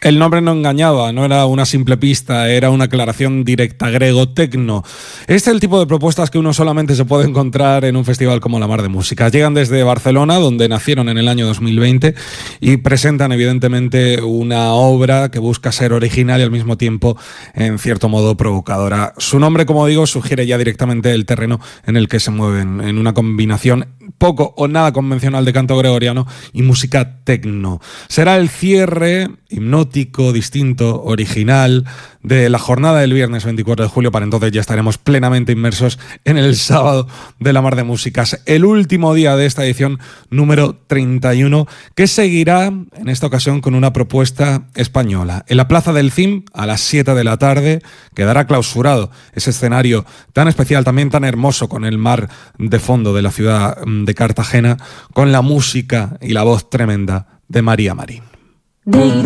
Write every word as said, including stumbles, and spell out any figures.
El nombre no engañaba, no era una simple pista, era una aclaración directa, grego, tecno. Este es el tipo de propuestas que uno solamente se puede encontrar en un festival como La Mar de Música. Llegan desde Barcelona, donde nacieron en el año dos mil veinte, y presentan evidentemente una obra que busca ser original y al mismo tiempo, en cierto modo, provocadora. Su nombre, como digo, sugiere ya directamente el terreno en el que se mueven, en una combinación poco o nada convencional de canto gregoriano y música tecno. Será el cierre hipnótico, distinto, original de la jornada del viernes veinticuatro de julio. Para entonces ya estaremos plenamente inmersos en el sábado de La Mar de Músicas, el último día de esta edición número treinta y uno, que seguirá en esta ocasión con una propuesta española. En la Plaza del Cim, a las siete de la tarde, quedará clausurado ese escenario tan especial, también tan hermoso, con el mar de fondo de la ciudad de Cartagena, con la música y la voz tremenda de María Marín.